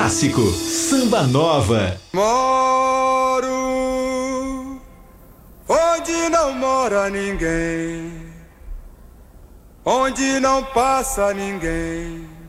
clássico Samba Nova. Moro onde não mora ninguém, onde não passa ninguém.